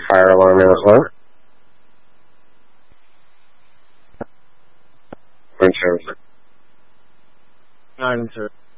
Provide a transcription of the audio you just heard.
Fire alarm is low. Wind chill. 9 and 2.